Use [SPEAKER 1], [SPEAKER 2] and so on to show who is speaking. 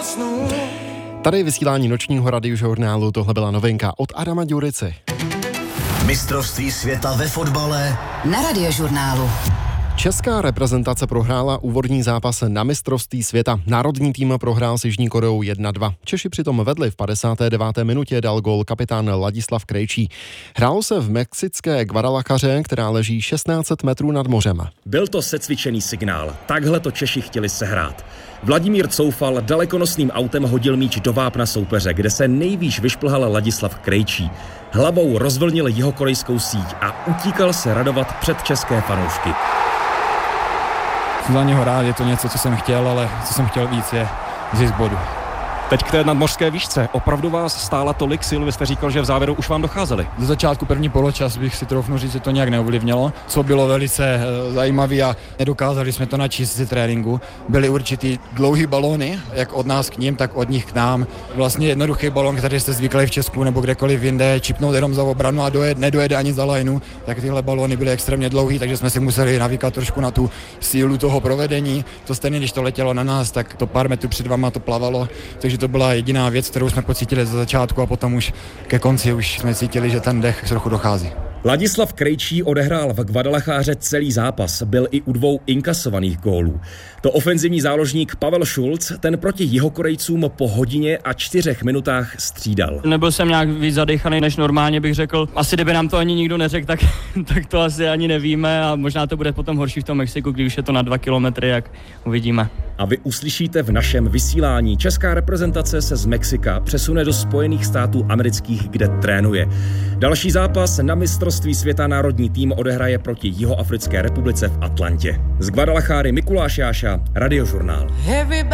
[SPEAKER 1] snů.
[SPEAKER 2] Tady vysílání nočního radiožurnálu, tohle byla novinka od Adama Ďurici.
[SPEAKER 3] Mistrovství světa ve fotbale
[SPEAKER 4] na Radiožurnálu.
[SPEAKER 2] Česká reprezentace prohrála úvodní zápas na mistrovství světa. Národní tým prohrál s Jižní Koreou 1-2. Češi přitom vedli v 59. minutě, dal gól kapitán Ladislav Krejčí. Hrálo se v mexické Guadalajaře, která leží 1600 metrů nad mořem.
[SPEAKER 5] Byl to secvičený signál. Takhle to Češi chtěli sehrát. Vladimír Coufal dalekonosným autem hodil míč do vápna soupeře, kde se nejvýš vyšplhal Ladislav Krejčí. Hlavou rozvlnil jihokorejskou síť a utíkal se radovat před české fanoušky.
[SPEAKER 6] Za něho rád, je to něco, co jsem chtěl, ale co jsem chtěl víc je získat bodu.
[SPEAKER 5] Teď k té nadmořské výšce. Opravdu vás stála tolik sil, vy jste říkal, že v závěru už vám docházeli.
[SPEAKER 6] Do začátku první poločas bych si troufnu říct, že to nějak neovlivnilo, co bylo velice zajímavé a nedokázali jsme to načíst z tréninku. Byly určitý dlouhý balóny, jak od nás k ním, tak od nich k nám. Vlastně jednoduchý balón, který jste zvyklí v Česku nebo kdekoliv jinde, čipnout jenom za obranu a nedojede ani za lajnu, tak tyhle balóny byly extrémně dlouhý, takže jsme si museli navíkat trošku na tu sílu toho provedení. To stejně, když to letělo na nás, tak to pár metrů před váma to plavalo, takže to byla jediná věc, kterou jsme pocítili ze začátku a potom už ke konci už jsme cítili, že ten dech trochu dochází.
[SPEAKER 5] Ladislav Krejčí odehrál v Guadalajáře celý zápas, byl i u 2 inkasovaných gólů. To ofenzivní záložník Pavel Šulc, ten proti Jihokorejcům po hodině a 4 minutách střídal.
[SPEAKER 7] Nebyl jsem nějak víc zadechaný, než normálně bych řekl. Asi kdyby nám to ani nikdo neřekl, tak to asi ani nevíme a možná to bude potom horší v tom Mexiku, když už je to na 2 kilometry, jak uvidíme.
[SPEAKER 5] A vy uslyšíte v našem vysílání. Česká reprezentace se z Mexika přesune do Spojených států amerických, kde trénuje. Další zápas na mistrovství světa národní tým odehraje proti Jihoafrické republice v Atlantě. Z Guadalajáry Mikuláš Jáša, Radiožurnál.